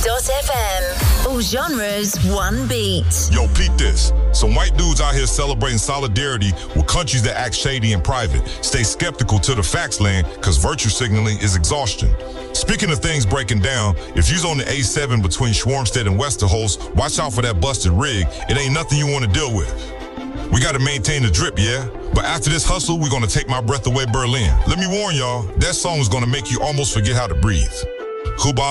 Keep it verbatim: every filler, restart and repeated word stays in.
dot f m. All genres, one beat. Yo, peep this. Some white dudes out here celebrating solidarity with countries that act shady in private. Stay skeptical to the facts land, because virtue signaling is exhaustion. Speaking of things breaking down, if you's on the A seven between Schwarmstead and Westerholz, watch out for that busted rig. It ain't nothing you want to deal with. We got to maintain the drip, yeah? But after this hustle, we're going to take my breath away Berlin. Let me warn y'all, that song is going to make you almost forget how to breathe. Huba